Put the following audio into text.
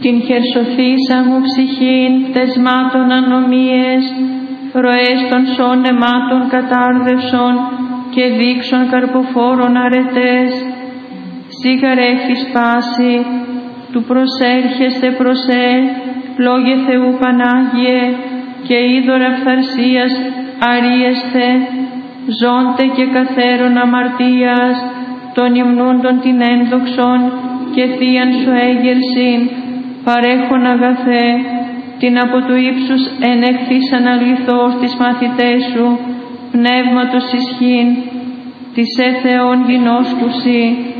την χερσοθήσα μου ψυχήν πτεσμάτων ανομίες, ροές των σών αιμάτων κατάρδευσον και δείξων καρποφόρων αρετές. Σίγαρ έχεις πάση, του προσέρχεστε προσέ, λόγε Θεού Πανάγιε, και είδωρα φθαρσίας αρίεσθε, ζώντε και καθέρων αμαρτίας, των υμνούντων την ένδοξον και θείαν σου έγερσιν, παρέχον αγαθέ, την από του ύψους ενεχθείς αναλυθώς τις μαθητές σου, πνεύματος ισχύν, της Θεόν γινώσκουσι,